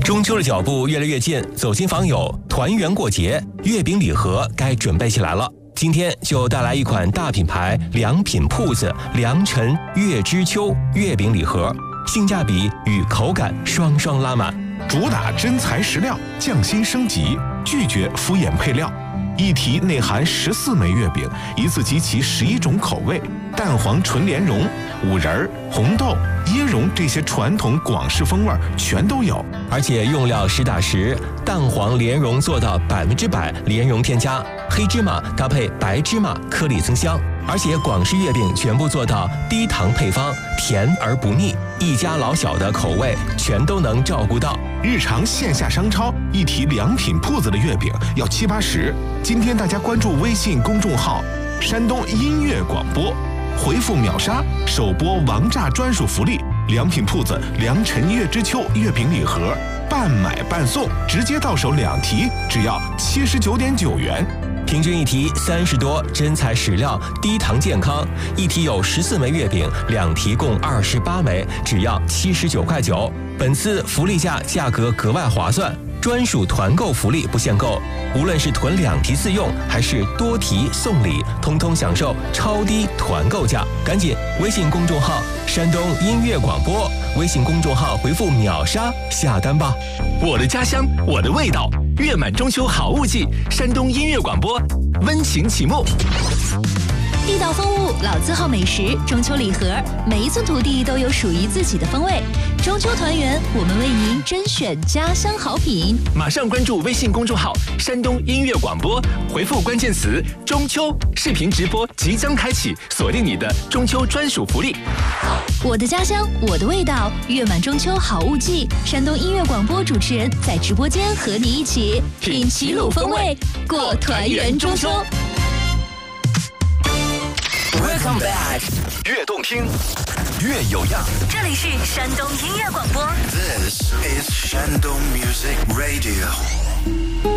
中秋的脚步越来越近，走亲访友，团圆过节，月饼礼盒该准备起来了。今天就带来一款大品牌良品铺子良辰月之秋月饼礼盒，性价比与口感双双拉满， 主打真材实料，匠心升级，拒绝敷衍配料。一提内含14枚月饼，一次集齐11种口味，蛋黄纯莲蓉、五仁、红豆、椰蓉这些传统广式风味全都有， 而且用料实打实，蛋黄莲蓉做到100%莲蓉添加，黑芝麻搭配白芝麻颗粒增香，而且广式月饼全部做到低糖配方，甜而不腻，一家老小的口味全都能照顾到。 日常线下商超一提良品铺子的月饼要70-80，今天大家关注微信公众号山东音乐广播，回复秒杀首播王炸专属福利，良品铺子良辰月之秋月饼礼盒，半买半送，直接到手2提只要79.9元， 平均一提30多，真材实料，低糖健康。一提有14枚月饼，2提共28枚，只要79.9块。本次福利价格格外划算，专属团购福利不限购，无论是囤2提4用，还是多提送礼，通通享受超低团购价。赶紧微信公众号山东音乐广播，微信公众号回复秒杀下单吧。 我的家乡，我的味道，月满中秋好物季，山东音乐广播温情启幕。 地道风物，老字号美食，中秋礼盒，每一寸土地都有属于自己的风味。中秋团圆，我们为您甄选家乡好品。 马上关注微信公众号山东音乐广播，回复关键词中秋，视频直播即将开启，锁定你的中秋专属福利。 我的家乡，我的味道，月满中秋好物季，山东音乐广播主持人在直播间和你一起品齐鲁风味，过团圆中秋。 Welcome back， 越动听，越有样。 这里是山东音乐广播。 This is Shandong Music Radio。